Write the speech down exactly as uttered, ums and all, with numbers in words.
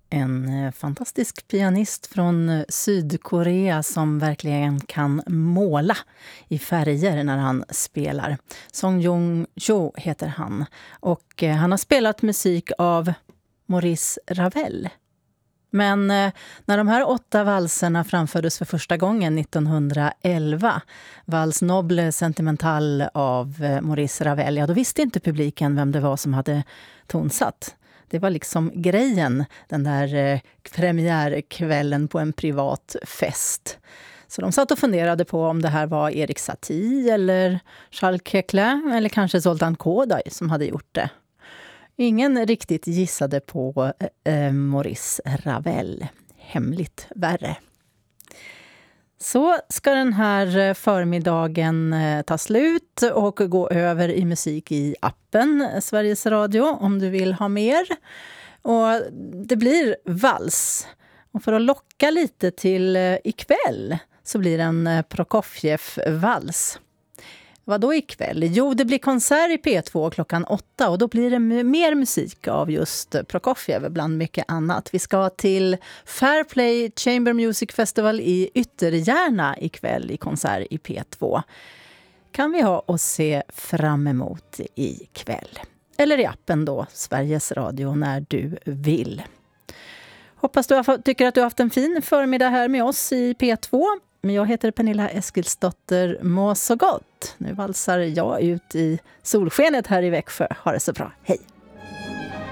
En eh, fantastisk pianist från eh, Sydkorea som verkligen kan måla i färger när han spelar. Song Jong-jo heter han. Och eh, han har spelat musik av Maurice Ravel. Men eh, när de här åtta valserna framfördes för första gången nittonhundraelva, Vals Noble Sentimental av eh, Maurice Ravel, ja, då visste inte publiken vem det var som hade tonsatt. Det var liksom grejen, den där eh, premiärkvällen på en privat fest. Så de satt och funderade på om det här var Erik Satie eller Charles Leclerc eller kanske Zoltan Kodály som hade gjort det. Ingen riktigt gissade på eh, Maurice Ravel. Hemligt värre. Så ska den här förmiddagen ta slut och gå över i musik i appen Sveriges Radio om du vill ha mer. Och det blir vals. Och för att locka lite till ikväll så blir det en Prokofjev-vals. Vad då ikväll? Jo, det blir konsert i P två klockan åtta och då blir det mer musik av just Prokofjev bland mycket annat. Vi ska till Fairplay Chamber Music Festival i Ytterjärna ikväll i konsert i P två. Kan vi ha och se fram emot ikväll. Eller i appen då, Sveriges Radio, när du vill. Hoppas du har, tycker att du har haft en fin förmiddag här med oss i P två. Men jag heter Pernilla Eskilsdotter. Må så gott. Nu valsar jag ut i solskenet här i Växjö. Ha det så bra. Hej!